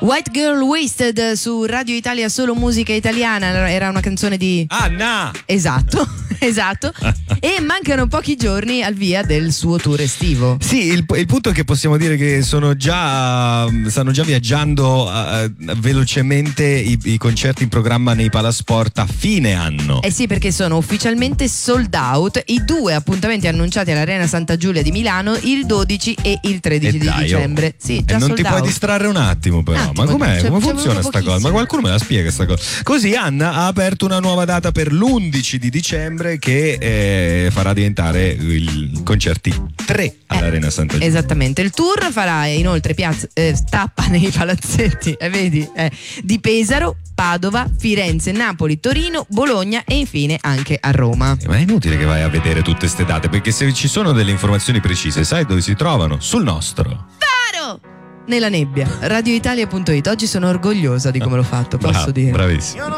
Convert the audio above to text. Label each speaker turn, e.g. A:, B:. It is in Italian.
A: White Girl Wasted su Radio Italia, solo musica italiana. Era una canzone di
B: Anna.
A: Esatto. E mancano pochi giorni al via del suo tour estivo.
B: Sì, il punto è che possiamo dire che stanno già viaggiando velocemente i concerti in programma nei Palasport a fine anno.
A: Eh sì, perché sono ufficialmente sold out i 2 appuntamenti annunciati all'Arena Santa Giulia di Milano il 12 e il 13 di dicembre. Sì, già
B: non
A: sold
B: ti
A: out.
B: puoi distrarre un attimo però. Ma com'è? Come funziona sta cosa? Ma qualcuno me la spiega sta cosa? Così Anna ha aperto una nuova data per l'11 di dicembre che farà diventare i concerti 3 all'Arena Santa Giulia.
A: Esattamente, il tour farà inoltre tappa nei palazzetti di Pesaro, Padova, Firenze, Napoli, Torino, Bologna e infine anche a Roma.
B: Ma è inutile che vai a vedere tutte queste date, perché se ci sono delle informazioni precise sai dove si trovano? Sul nostro
A: Faro nella nebbia, radioitalia.it. Oggi sono orgogliosa di come l'ho fatto, posso dire.
B: Bravissimo.